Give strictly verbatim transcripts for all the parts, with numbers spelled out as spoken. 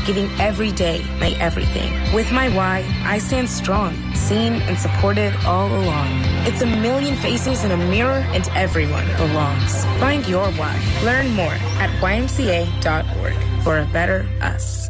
giving every day my everything. With my why, I stand strong, seen and supported all along. It's a million faces in a mirror and everyone belongs. Find your why. Learn more at Y M C A dot org for a better us.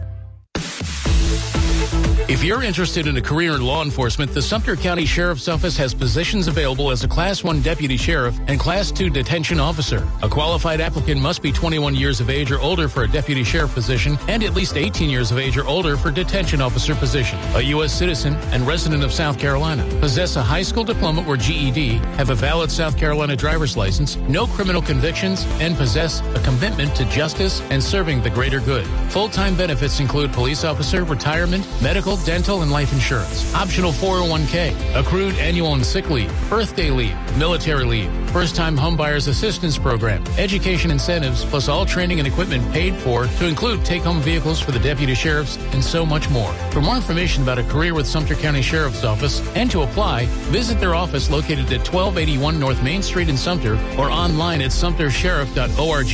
If you're interested in a career in law enforcement, the Sumter County Sheriff's Office has positions available as a Class one Deputy Sheriff and Class two Detention Officer. A qualified applicant must be twenty-one years of age or older for a Deputy Sheriff position and at least eighteen years of age or older for Detention Officer position. A U S citizen and resident of South Carolina. Possess a high school diploma or G E D, have a valid South Carolina driver's license, no criminal convictions, and possess a commitment to justice and serving the greater good. Full-time benefits include police officer, retirement, medical, dental, and life insurance. Optional four oh one k, accrued annual and sick leave, birthday leave, military leave, first-time homebuyers assistance program, education incentives, plus all training and equipment paid for to include take-home vehicles for the deputy sheriffs and so much more. For more information about a career with Sumter County Sheriff's Office and to apply, visit their office located at twelve eighty-one North Main Street in Sumter or online at sumter sheriff dot org.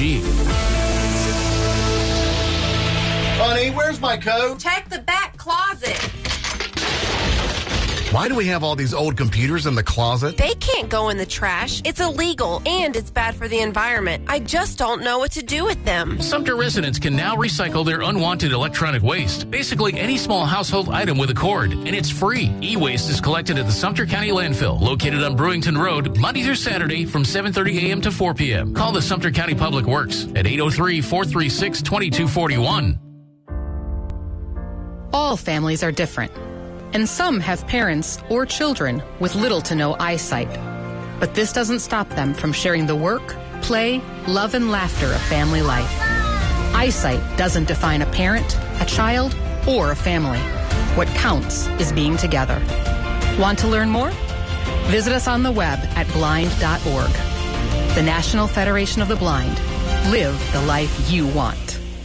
Honey, where's my coat? Check the back closet. Why do we have all these old computers in the closet? They can't go in the trash. It's illegal, and it's bad for the environment. I just don't know what to do with them. Sumter residents can now recycle their unwanted electronic waste. Basically, any small household item with a cord, and it's free. E-waste is collected at the Sumter County Landfill, located on Brewington Road, Monday through Saturday from seven thirty a.m. to four p.m. Call the Sumter County Public Works at eight oh three, four three six, two two four one. All families are different, and some have parents or children with little to no eyesight. But this doesn't stop them from sharing the work, play, love, and laughter of family life. Eyesight doesn't define a parent, a child, or a family. What counts is being together. Want to learn more? Visit us on the web at blind dot org. The National Federation of the Blind. Live the life you want.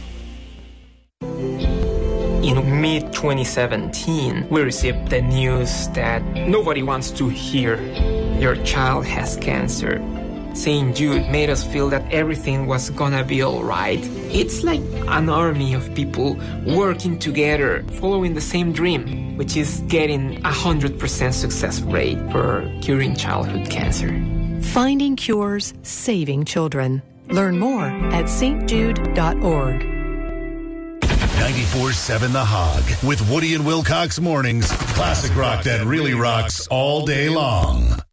In mid twenty seventeen, we received the news that nobody wants to hear. Your child has cancer. Saint Jude made us feel that everything was gonna be alright. It's like an army of people working together, following the same dream, which is getting a one hundred percent success rate for curing childhood cancer. Finding cures, saving children. Learn more at S T Jude dot org. ninety-four seven The Hog with Woody and Wilcox mornings. Classic rock that really rocks all day long.